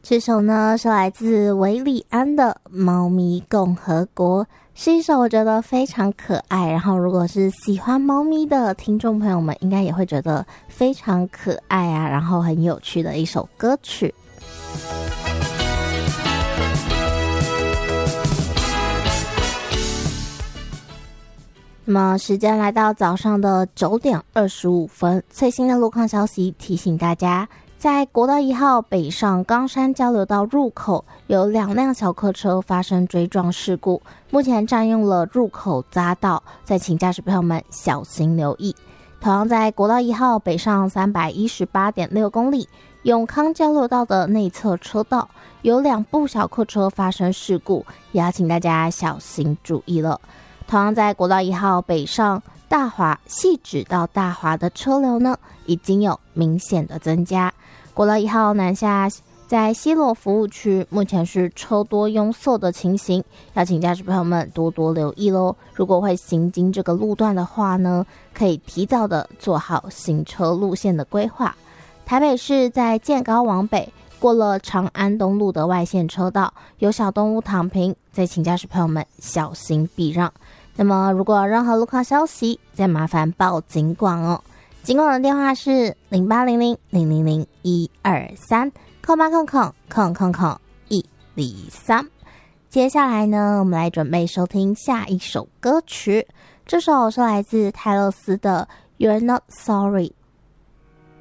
这首呢是来自韦礼安的《猫咪共和国》，是一首我觉得非常可爱，然后如果是喜欢猫咪的听众朋友们应该也会觉得非常可爱啊，然后很有趣的一首歌曲。那么时间来到早上的9点25分，最新的路况消息提醒大家，在国道1号北上冈山交流道入口有2辆小客车发生追撞事故，目前占用了入口匝道，再请驾驶朋友们小心留意。同样在国道1号北上318.6公里永康交流道的内侧车道有2部小客车发生事故，也要请大家小心注意了。同样在国道1号北上大华汐止到大华的车流呢已经有明显的增加，国道1号南下在西螺服务区目前是车多拥塞的情形，要请驾驶朋友们多多留意咯。如果会行经这个路段的话呢，可以提早的做好行车路线的规划。台北市在建高往北过了长安东路的外线车道有小动物躺平，再请驾驶朋友们小心避让。那么如果有任何路况消息，再麻烦报警广哦。警广的电话是08000001230800000123。接下来呢，我们来准备收听下一首歌曲，这首是来自泰勒斯的 You're Not Sorry。